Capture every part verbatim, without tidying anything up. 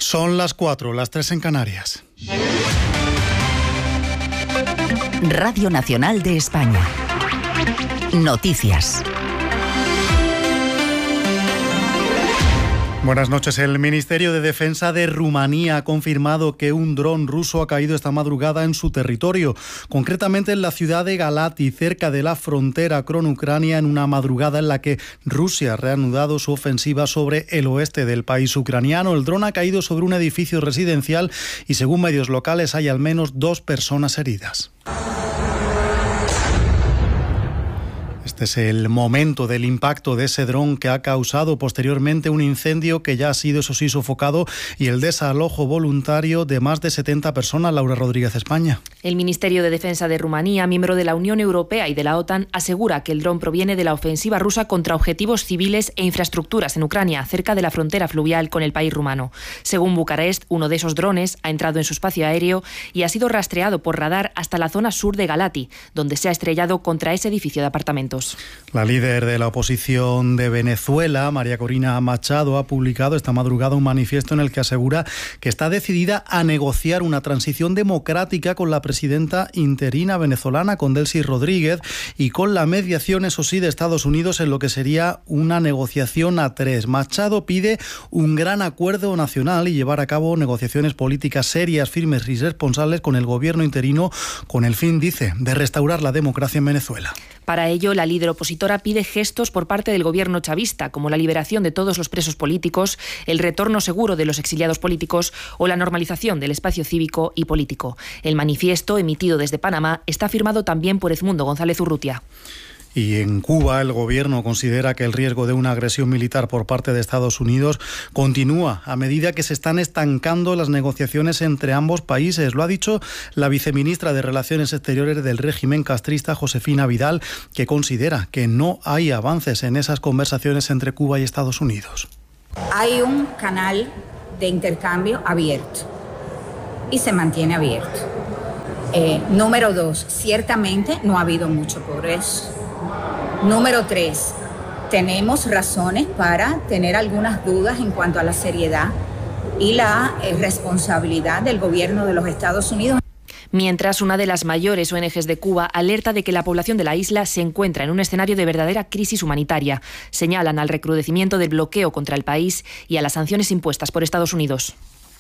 Son las cuatro, las tres en Canarias. Radio Nacional de España. Noticias. Buenas noches. El Ministerio de Defensa de Rumanía ha confirmado que un dron ruso ha caído esta madrugada en su territorio, concretamente en la ciudad de Galati, cerca de la frontera con Ucrania, en una madrugada en la que Rusia ha reanudado su ofensiva sobre el oeste del país ucraniano. El dron ha caído sobre un edificio residencial y, según medios locales, hay al menos dos personas heridas. Este es el momento del impacto de ese dron que ha causado posteriormente un incendio que ya ha sido, eso sí, sofocado, y el desalojo voluntario de más de setenta personas. Laura Rodríguez, España. El Ministerio de Defensa de Rumanía, miembro de la Unión Europea y de la OTAN, asegura que el dron proviene de la ofensiva rusa contra objetivos civiles e infraestructuras en Ucrania, cerca de la frontera fluvial con el país rumano. Según Bucarest, uno de esos drones ha entrado en su espacio aéreo y ha sido rastreado por radar hasta la zona sur de Galati, donde se ha estrellado contra ese edificio de apartamentos. La líder de la oposición de Venezuela, María Corina Machado, ha publicado esta madrugada un manifiesto en el que asegura que está decidida a negociar una transición democrática con la presidenta interina venezolana, con Delcy Rodríguez, y con la mediación, eso sí, de Estados Unidos en lo que sería una negociación a tres. Machado pide un gran acuerdo nacional y llevar a cabo negociaciones políticas serias, firmes y responsables con el gobierno interino, con el fin, dice, de restaurar la democracia en Venezuela. Para ello, la líder opositora pide gestos por parte del gobierno chavista, como la liberación de todos los presos políticos, el retorno seguro de los exiliados políticos o la normalización del espacio cívico y político. El manifiesto, emitido desde Panamá, está firmado también por Edmundo González Urrutia. Y en Cuba, el gobierno considera que el riesgo de una agresión militar por parte de Estados Unidos continúa a medida que se están estancando las negociaciones entre ambos países. Lo ha dicho la viceministra de Relaciones Exteriores del régimen castrista, Josefina Vidal, que considera que no hay avances en esas conversaciones entre Cuba y Estados Unidos. Hay un canal de intercambio abierto y se mantiene abierto. Eh, número dos, ciertamente no ha habido mucho progreso. Número tres, tenemos razones para tener algunas dudas en cuanto a la seriedad y la eh, responsabilidad del gobierno de los Estados Unidos. Mientras, una de las mayores O N Ges de Cuba alerta de que la población de la isla se encuentra en un escenario de verdadera crisis humanitaria. Señalan al recrudecimiento del bloqueo contra el país y a las sanciones impuestas por Estados Unidos.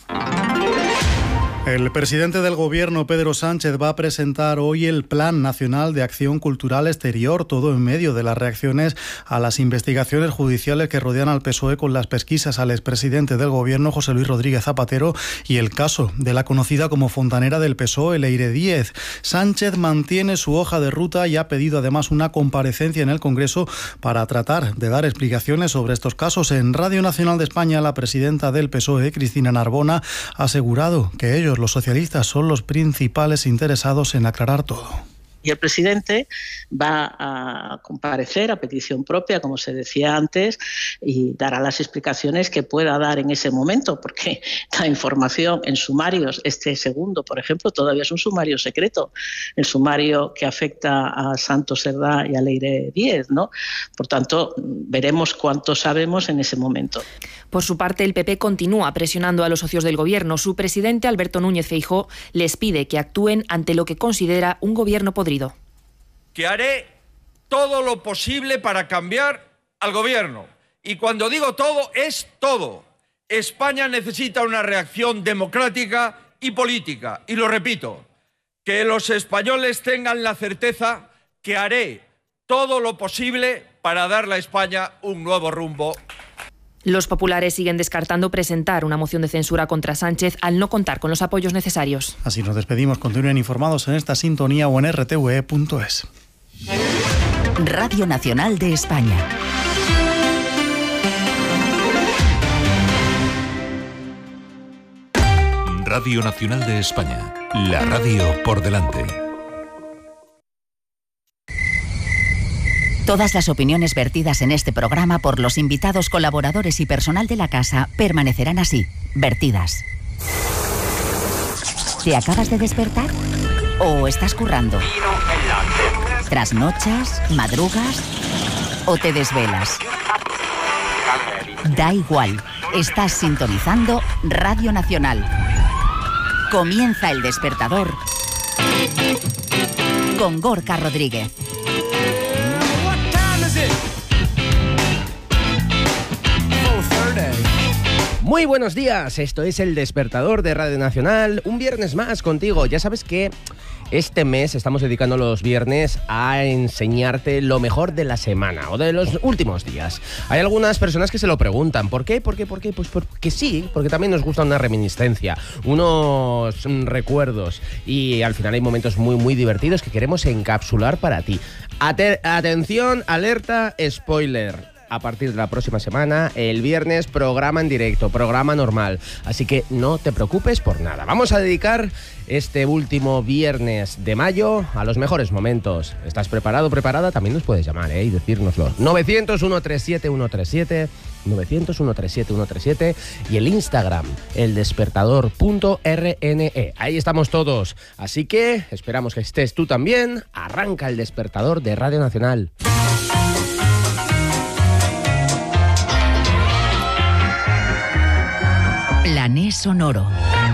El presidente del Gobierno, Pedro Sánchez, va a presentar hoy el Plan Nacional de Acción Cultural Exterior, todo en medio de las reacciones a las investigaciones judiciales que rodean al P S O E con las pesquisas al expresidente del Gobierno, José Luis Rodríguez Zapatero, y el caso de la conocida como fontanera del P S O E, Leire Díez. Sánchez mantiene su hoja de ruta y ha pedido además una comparecencia en el Congreso para tratar de dar explicaciones sobre estos casos. En Radio Nacional de España, la presidenta del P S O E, Cristina Narbona, ha asegurado que ellos, los socialistas, son los principales interesados en aclarar todo. Y el presidente va a comparecer a petición propia, como se decía antes, y dará las explicaciones que pueda dar en ese momento, porque la información en sumarios, este segundo, por ejemplo, todavía es un sumario secreto, el sumario que afecta a Santos Cerdá y a Leire Díez, ¿no? Por tanto, veremos cuánto sabemos en ese momento. Por su parte, el P P continúa presionando a los socios del Gobierno. Su presidente, Alberto Núñez Feijóo, les pide que actúen ante lo que considera un gobierno podrido. Que haré todo lo posible para cambiar al gobierno. Y cuando digo todo, es todo. España necesita una reacción democrática y política. Y lo repito, que los españoles tengan la certeza que haré todo lo posible para darle a España un nuevo rumbo. Los populares siguen descartando presentar una moción de censura contra Sánchez al no contar con los apoyos necesarios. Así nos despedimos. Continúen informados en esta sintonía o en r t v e punto es. Radio Nacional de España. Radio Nacional de España. La radio por delante. Todas las opiniones vertidas en este programa por los invitados, colaboradores y personal de la casa permanecerán así, vertidas. ¿Te acabas de despertar? ¿O estás currando? ¿Trasnochas? ¿Madrugas? ¿O te desvelas? Da igual. Estás sintonizando Radio Nacional. Comienza El Despertador con Gorka Rodríguez. Muy buenos días, esto es El Despertador de Radio Nacional, un viernes más contigo. Ya sabes que este mes estamos dedicando los viernes a enseñarte lo mejor de la semana o de los últimos días. Hay algunas personas que se lo preguntan, ¿por qué? ¿Por qué? ¿Por qué? Pues porque sí, porque también nos gusta una reminiscencia, unos recuerdos y al final hay momentos muy muy divertidos que queremos encapsular para ti. Ate- atención, alerta, spoiler. A partir de la próxima semana, el viernes, programa en directo, programa normal. Así que no te preocupes por nada. Vamos a dedicar este último viernes de mayo a los mejores momentos. ¿Estás preparado, preparada? También nos puedes llamar, ¿eh? Y decírnoslo. novecientos, ciento treinta y siete, ciento treinta y siete, novecientos, ciento treinta y siete, ciento treinta y siete y el Instagram, eldespertador punto r n e. Ahí estamos todos. Así que esperamos que estés tú también. Arranca El Despertador de Radio Nacional. Plané Sonoro.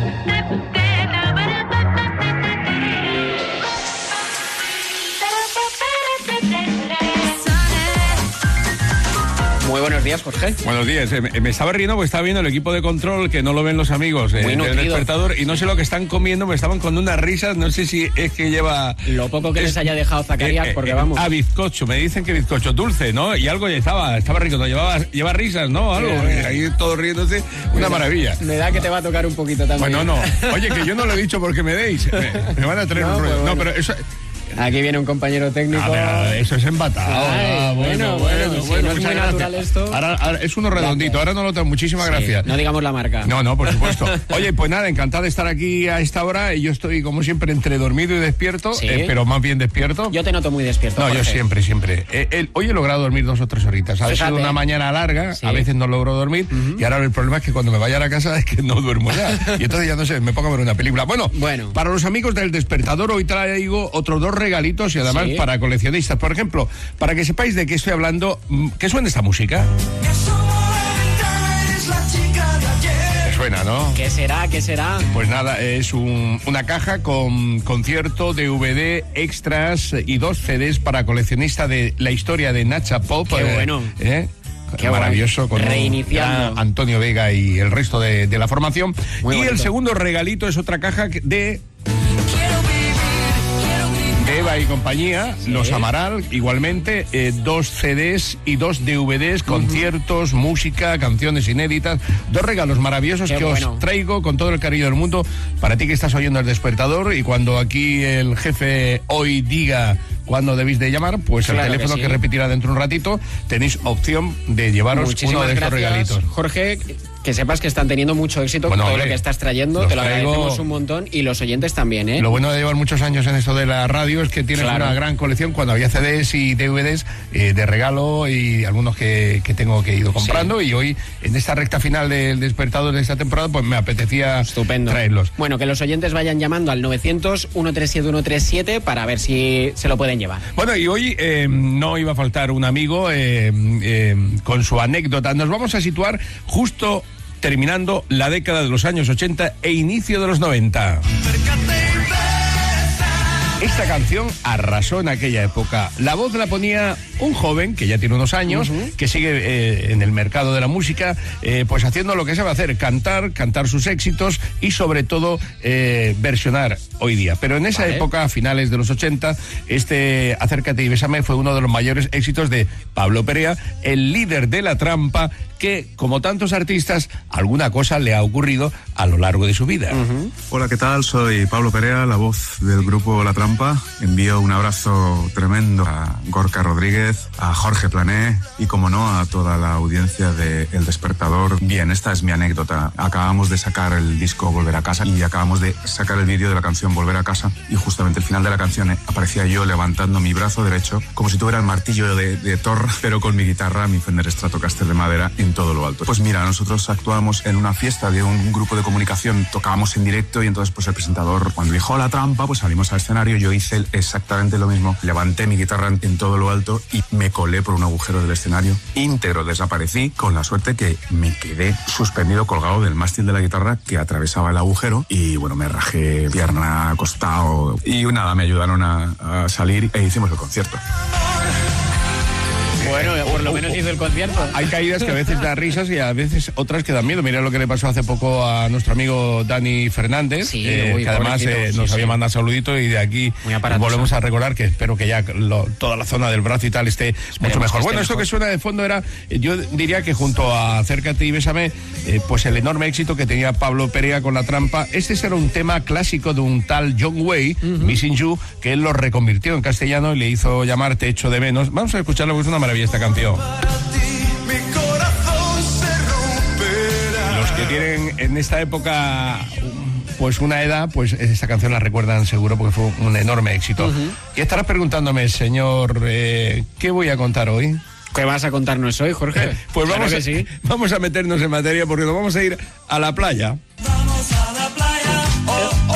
Muy buenos días, Jorge. Buenos días. Eh, me, me estaba riendo porque estaba viendo el equipo de control que no lo ven los amigos eh, del Despertador y no sé lo que están comiendo, me estaban con unas risas, no sé si es que lleva... Lo poco que es, les haya dejado Zacarías, eh, eh, porque vamos... Ah, bizcocho, me dicen que bizcocho dulce, ¿no? Y algo ya estaba, estaba rico, ¿no? Llevaba, lleva risas, ¿no? Algo, sí, eh, ahí todos riéndose, una me maravilla. Da, me da que te va a tocar un poquito también. Bueno, no. Oye, que yo no lo he dicho porque me deis. Me, me van a traer no, un rollo. Bueno. No, pero eso... Aquí viene un compañero técnico. A ver, eso es embatado. Ay, ah, bueno, bueno, bueno. bueno, bueno no es muy natural esto. Ahora, ahora es uno redondito, gracias. Ahora no lo tengo. Muchísimas sí, gracias. No digamos la marca. No, no, por supuesto. Oye, pues nada, encantado de estar aquí a esta hora. Y yo estoy, como siempre, entre dormido y despierto, ¿sí? eh, pero más bien despierto. Yo te noto muy despierto. No, Jorge. yo siempre, siempre. Eh, el, hoy he logrado dormir dos o tres horitas. Ha Fíjate. sido una mañana larga, sí. A veces no logro dormir. Uh-huh. Y ahora el problema es que cuando me vaya a la casa es que no duermo ya. Y entonces ya no sé, me pongo a ver una película. Bueno, bueno. Para los amigos del Despertador, hoy traigo otros dos regalitos y además sí. Para coleccionistas. Por ejemplo, para que sepáis de qué estoy hablando, ¿qué suena esta música? ¿Qué suena, no? ¿Qué será? ¿Qué será? Pues nada, es un, una caja con concierto, D V D, extras y dos C Ds para coleccionista de la historia de Nacha Pop. ¡Qué eh, bueno! ¿eh? Qué maravilloso, con reiniciando Antonio Vega y el resto de, de la formación. Muy y bonito. El segundo regalito es otra caja de... Eva y compañía, sí. Los Amaral, igualmente, eh, dos C Ds y dos D V Ds, conciertos, uh-huh. música, canciones inéditas, dos regalos maravillosos Qué que bueno. Os traigo con todo el cariño del mundo para ti que estás oyendo El Despertador y cuando aquí el jefe hoy diga cuándo debéis de llamar, pues claro el teléfono que, sí. que repetirá dentro de un ratito, tenéis opción de llevaros Muchísimas uno de estos gracias, regalitos. Jorge, que sepas que están teniendo mucho éxito bueno, con todo hombre, lo que estás trayendo, te lo traigo... agradecemos un montón y los oyentes también, ¿eh? Lo bueno de llevar muchos años en esto de la radio es que tienes claro. una gran colección cuando había C Ds y D V Ds eh, de regalo y algunos que, que tengo que he ido comprando sí. Y hoy en esta recta final del Despertador de esta temporada pues me apetecía Estupendo. traerlos. Bueno, que los oyentes vayan llamando al novecientos, ciento treinta y siete, ciento treinta y siete para ver si se lo pueden llevar. Bueno, y hoy eh, no iba a faltar un amigo eh, eh, con su anécdota. Nos vamos a situar justo terminando la década de los años ochenta e inicio de los noventa. Esta canción arrasó en aquella época. La voz la ponía un joven que ya tiene unos años, uh-huh. que sigue eh, en el mercado de la música, eh, pues haciendo lo que sabe hacer, cantar, cantar sus éxitos y sobre todo eh, versionar hoy día. Pero en esa vale. época, a finales de los ochenta, este Acércate y Bésame fue uno de los mayores éxitos de Pablo Perea, el líder de La Trampa, que, como tantos artistas, alguna cosa le ha ocurrido a lo largo de su vida. Uh-huh. Hola, ¿qué tal? Soy Pablo Perea, la voz del grupo La Trampa. Envío un abrazo tremendo a Gorka Rodríguez, a Jorge Plané y, como no, a toda la audiencia de El Despertador. Bien, esta es mi anécdota. Acabamos de sacar el disco Volver a Casa y acabamos de sacar el vídeo de la canción Volver a Casa y justamente al final de la canción aparecía yo levantando mi brazo derecho como si tuviera el martillo de, de Thor, pero con mi guitarra, mi Fender Stratocaster de madera en todo lo alto. Pues mira, nosotros actuábamos en una fiesta de un grupo de comunicación, tocábamos en directo y entonces pues el presentador, cuando dijo La Trampa, pues salimos al escenario, yo hice exactamente lo mismo, levanté mi guitarra en todo lo alto y y me colé por un agujero del escenario íntegro, desaparecí, con la suerte que me quedé suspendido, colgado del mástil de la guitarra que atravesaba el agujero y bueno, me rajé pierna, costado y nada, me ayudaron a, a salir e hicimos el concierto. Bueno, por lo menos hizo el concierto. Hay caídas que a veces dan risas y a veces otras que dan miedo. Mira lo que le pasó hace poco a nuestro amigo Dani Fernández, sí, eh, uy, que además eh, nos sí, había sí. mandado saludito y de aquí volvemos a recordar que espero que ya lo, toda la zona del brazo y tal esté Esperemos mucho mejor. Bueno, esto mejor. Que suena de fondo era, yo diría que junto a Acércate y Bésame, eh, pues el enorme éxito que tenía Pablo Perea con La Trampa. Este era un tema clásico de un tal John Way, uh-huh. Missing You, que él lo reconvirtió en castellano y le hizo llamar Te echo de menos. Vamos a escucharlo porque es una maravilla esta canción. Los que tienen en esta época pues una edad, pues esta canción la recuerdan seguro porque fue un enorme éxito. Uh-huh. Y estarás preguntándome, señor, eh, ¿qué voy a contar hoy? ¿Qué vas a contarnos hoy, Jorge? Pues claro vamos, que a, sí. vamos a meternos en materia porque nos vamos a ir a la playa. Vamos a la playa. Oh, oh,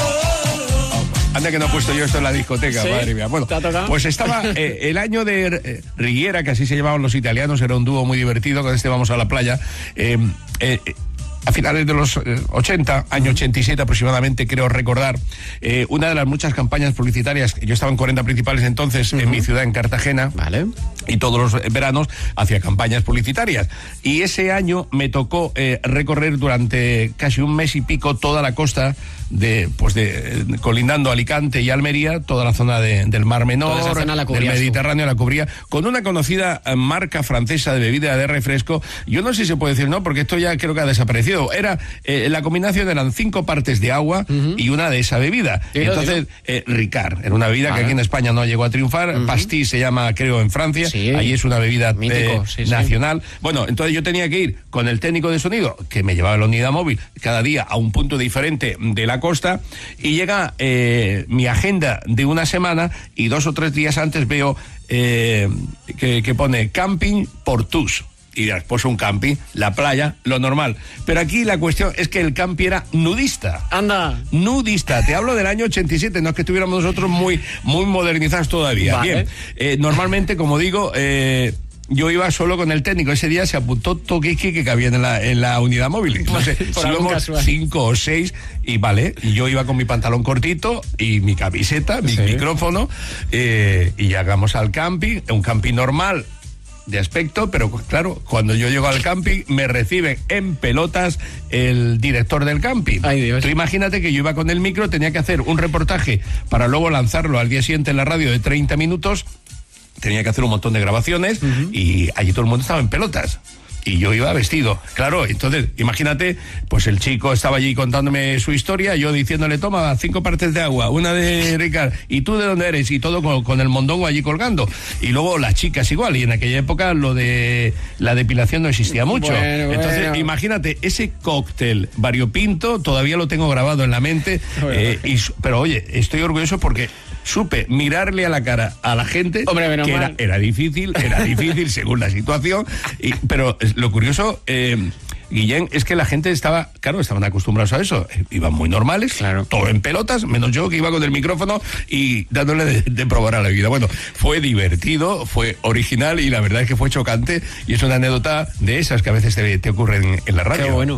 oh. Anda que no he puesto yo esto en la discoteca, ¿Sí? Madre mía. Bueno, pues estaba eh, el año de eh, Righiera, que así se llamaban los italianos, era un dúo muy divertido, con este Vamos a la playa. Eh, eh, a finales de los eh, ochenta, año ochenta y siete aproximadamente, creo recordar, eh, una de las muchas campañas publicitarias, yo estaba en cuarenta principales entonces, uh-huh. en mi ciudad, en Cartagena, vale. y todos los veranos hacía campañas publicitarias. Y ese año me tocó eh, recorrer durante casi un mes y pico toda la costa, de pues de eh, colindando Alicante y Almería, toda la zona de, del Mar Menor, del Mediterráneo, tú. La cubría, con una conocida eh, marca francesa de bebida de refresco. Yo no sé si se puede decir, no, porque esto ya creo que ha desaparecido. Era, eh, la combinación eran cinco partes de agua uh-huh. y una de esa bebida. Y entonces, eh, Ricard, era una bebida ah. que aquí en España no llegó a triunfar. Uh-huh. Pastis se llama, creo, en Francia. Sí. Ahí es una bebida Mítico, eh, sí, nacional. Sí. Bueno, entonces yo tenía que ir con el técnico de sonido, que me llevaba la unidad móvil cada día a un punto diferente de la costa, y llega eh, mi agenda de una semana y dos o tres días antes veo eh, que, que pone Camping Portús. Y después un camping, la playa, lo normal. Pero aquí la cuestión es que el camping era nudista. Anda. Nudista. Te hablo del año ochenta y siete, no es que estuviéramos nosotros muy, muy modernizados todavía. Vale. Bien. Eh, normalmente, como digo, eh, yo iba solo con el técnico. Ese día se apuntó Toquequi que cabía en la, en la unidad móvil. No sé, si íbamos cinco o seis, y vale, y yo iba con mi pantalón cortito y mi camiseta, mi sí. micrófono, eh, y llegamos al camping, un camping normal de aspecto, pero claro, cuando yo llego al camping me recibe en pelotas el director del camping. Ay, Dios. Tú imagínate que yo iba con el micro, tenía que hacer un reportaje para luego lanzarlo al día siguiente en la radio de treinta minutos, tenía que hacer un montón de grabaciones uh-huh. y allí todo el mundo estaba en pelotas. Y yo iba vestido, claro, entonces, imagínate, pues el chico estaba allí contándome su historia, yo diciéndole, toma, cinco partes de agua, una de Ricard, ¿y tú de dónde eres? Y todo con, con el mondongo allí colgando. Y luego las chicas igual, y en aquella época lo de la depilación no existía mucho. Bueno, entonces, bueno. imagínate, ese cóctel variopinto todavía lo tengo grabado en la mente, bueno. eh, y, pero oye, estoy orgulloso porque supe mirarle a la cara a la gente. Hombre, menos que mal. Era, era difícil, era difícil según la situación, y, pero lo curioso, eh, Guillén, es que la gente estaba, claro, estaban acostumbrados a eso, iban muy normales, claro. todo en pelotas, menos yo que iba con el micrófono y dándole de, de probar a la vida. Bueno, fue divertido, fue original y la verdad es que fue chocante y es una anécdota de esas que a veces te, te ocurren en la radio. Qué bueno.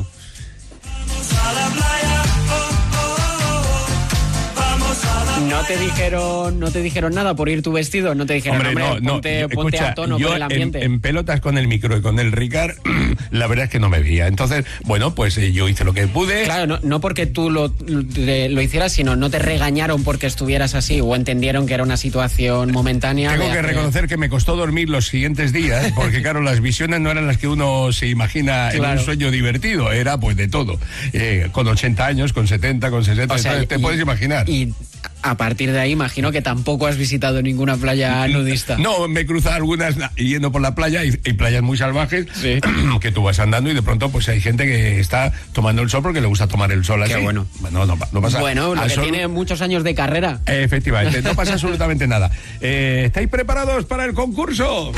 ¿No te dijeron, no te dijeron nada por ir tu vestido? ¿No te dijeron, hombre, hombre no, ponte, no, ponte escucha, a tono con el ambiente? En, en pelotas con el micro y con el Ricard, la verdad es que no me veía. Entonces, bueno, pues eh, yo hice lo que pude. Claro, no, no porque tú lo, lo hicieras, sino no te regañaron porque estuvieras así o entendieron que era una situación momentánea. Tengo que hacer... reconocer que me costó dormir los siguientes días, porque claro, las visiones no eran las que uno se imagina claro. en un sueño divertido, era pues de todo. Eh, con ochenta años, con setenta, con sesenta, o sea, entonces, te y, puedes imaginar. Y a partir de ahí imagino que tampoco has visitado ninguna playa nudista. No, me he cruzado algunas yendo por la playa y, y playas muy salvajes sí. que tú vas andando y de pronto pues hay gente que está tomando el sol porque le gusta tomar el sol así. Qué bueno. Bueno, no, no pasa Bueno, lo que sol... tiene muchos años de carrera. Eh, efectivamente, no pasa absolutamente nada. Eh, ¿Estáis preparados para el concurso?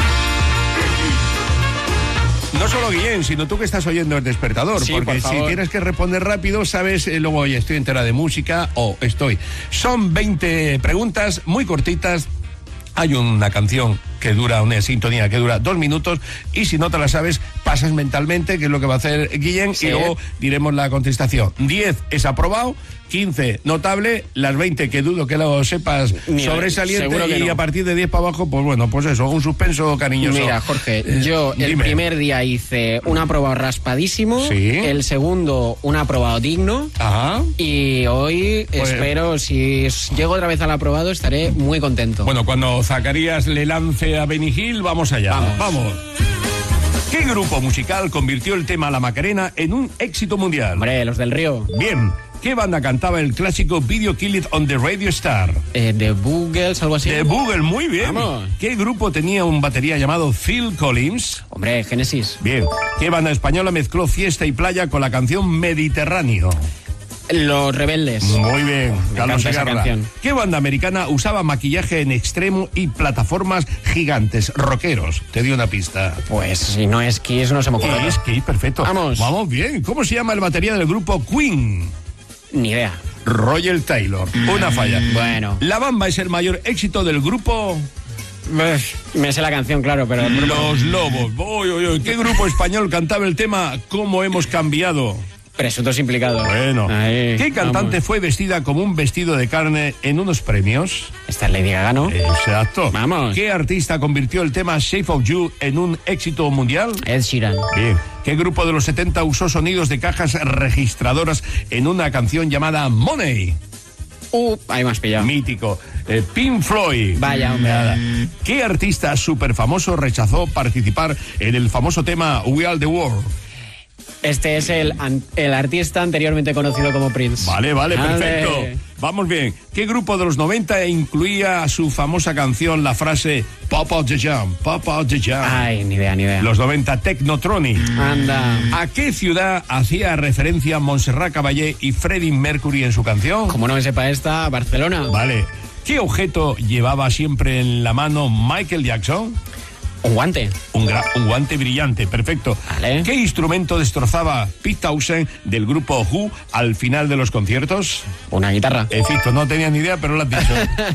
No solo Guillén, sino tú que estás oyendo el despertador, sí, porque por si tienes que responder rápido, sabes, eh, luego, oye, estoy entera de música o estoy. Son veinte preguntas muy cortitas. Hay una canción que dura una sintonía que dura dos minutos, y si no te la sabes, pasas mentalmente, que es lo que va a hacer Guillén, sí. Y luego diremos la contestación. diez es aprobado, quince notable, las veinte que dudo que lo sepas Mira, sobresaliente, y no. A partir de diez para abajo, pues bueno, pues eso, un suspenso cariñoso. Mira, Jorge, eh, yo el dime. primer día hice un aprobado raspadísimo, ¿sí? El segundo un aprobado digno. Ajá. Y hoy pues, espero, si llego otra vez al aprobado, estaré muy contento. Bueno, cuando Zacarías le lance a Benny Hill, vamos allá. Vamos. vamos. ¿Qué grupo musical convirtió el tema La Macarena en un éxito mundial? Hombre, los del Río. Bien. ¿Qué banda cantaba el clásico Video Kill It on the Radio Star? Eh, The Boogles, algo así. The Boogles, muy bien. Vamos. ¿Qué grupo tenía un batería llamado Phil Collins? Hombre, Genesis. Bien. ¿Qué banda española mezcló fiesta y playa con la canción Mediterráneo? Los Rebeldes. Muy bien, Carlos Segarra. ¿Qué banda americana usaba maquillaje en extremo y plataformas gigantes, rockeros? Te di una pista. Pues si no es Kiss, no se me ocurre. Kiss, Kiss, perfecto. Vamos. Vamos bien. ¿Cómo se llama el batería del grupo Queen? Ni idea. Roger Taylor. Una falla. Bueno. La Bamba es el mayor éxito del grupo... Me sé la canción, claro, pero... Los Lobos. Uy, uy, uy. ¿Qué grupo español cantaba el tema ¿Cómo hemos cambiado? Presuntos implicados. Bueno. Ahí, ¿Qué cantante vamos. fue vestida como un vestido de carne en unos premios? Esta es Lady Gaga, ¿no? Exacto. Vamos. ¿Qué artista convirtió el tema Shape of You en un éxito mundial? Ed Sheeran. Bien. ¿Qué grupo de los setenta usó sonidos de cajas registradoras en una canción llamada Money? Uh, ahí me has pillado. Mítico. Eh, Pink Floyd. Vaya, hombre. Nada. ¿Qué artista súper famoso rechazó participar en el famoso tema We Are the World? Este es el, el artista anteriormente conocido como Prince. Vale, vale, vale, perfecto. Vamos bien. ¿Qué grupo de los noventa incluía a su famosa canción la frase Pop out the jam, pop out the jam? Ay, ni idea, ni idea. Los noventa, Technotronic. Anda. ¿A qué ciudad hacía referencia Montserrat Caballé y Freddie Mercury en su canción? Como no me sepa esta, Barcelona. Vale. ¿Qué objeto llevaba siempre en la mano Michael Jackson? Un guante. Un, gra- un guante brillante, perfecto. Vale. ¿Qué instrumento destrozaba Pete Townshend del grupo Who al final de los conciertos? Una guitarra. Efecto, no tenía ni idea, pero lo has dicho.